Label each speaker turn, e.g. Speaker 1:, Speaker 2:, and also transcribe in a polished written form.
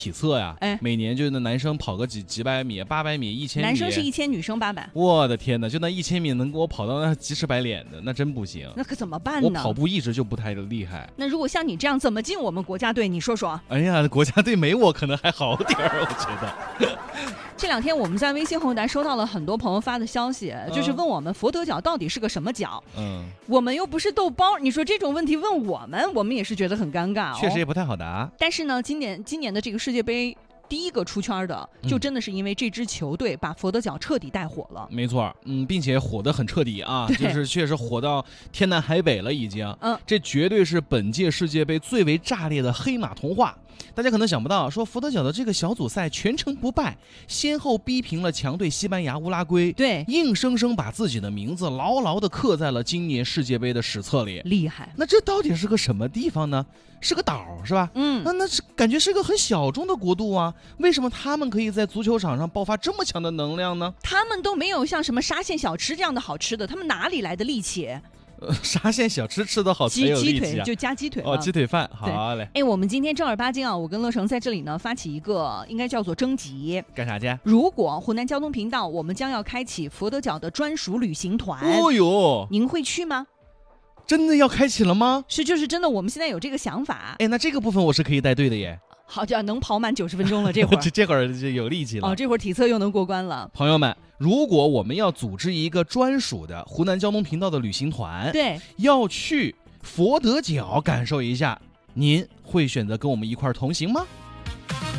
Speaker 1: 体测呀，每年就那男生跑个几百米、800米、1000米，
Speaker 2: 男生是1000，女生800。
Speaker 1: 我的天哪，就那1000米能给我跑到那几尺白脸的，那真不行。
Speaker 2: 那可怎么办呢？
Speaker 1: 我跑步一直就不太厉害。
Speaker 2: 那如果像你这样，怎么进我们国家队？你说说。
Speaker 1: 哎呀，国家队没我可能还好点儿，我觉得。
Speaker 2: 这2天我们在微信后台收到了很多朋友发的消息，就是问我们佛得角到底是个什么角。我们又不是豆包，你说这种问题问我们也是觉得很尴尬。
Speaker 1: 确实也不太好答。
Speaker 2: 但是呢，今年的这个世界杯第一个出圈的，就真的是因为这支球队把佛得角彻底带火了。
Speaker 1: 没错，并且火得很彻底啊，就是确实火到天南海北了已经。这绝对是本届世界杯最为炸裂的黑马童话。大家可能想不到，说佛得角的这个小组赛全程不败，先后逼平了强队西班牙、乌拉圭，
Speaker 2: 对，
Speaker 1: 硬生生把自己的名字牢牢地刻在了今年世界杯的史册里。
Speaker 2: 厉害！
Speaker 1: 那这到底是个什么地方呢？是个岛是吧？那是感觉是个很小众的国度啊，为什么他们可以在足球场上爆发这么强的能量呢？
Speaker 2: 他们都没有像什么沙县小吃这样的好吃的，他们哪里来的力气？
Speaker 1: 沙县小吃吃得好才有力气啊，
Speaker 2: 就加鸡腿
Speaker 1: 鸡腿饭，好嘞。
Speaker 2: 我们今天正儿八经啊，我跟乐成在这里呢发起一个应该叫做征集，
Speaker 1: 干啥去？
Speaker 2: 如果湖南交通频道我们将要开启佛得角的专属旅行团，
Speaker 1: 哦哟，
Speaker 2: 您会去吗？
Speaker 1: 真的要开启了吗？
Speaker 2: 就是真的，我们现在有这个想法。
Speaker 1: 那这个部分我是可以带队的耶。
Speaker 2: 好，就能跑满90分钟了，这会儿
Speaker 1: 这会儿就有力气了。
Speaker 2: 这会儿体测又能过关了。
Speaker 1: 朋友们，如果我们要组织一个专属的湖南交通频道的旅行团，
Speaker 2: 对，
Speaker 1: 要去佛得角感受一下，您会选择跟我们一块儿同行吗？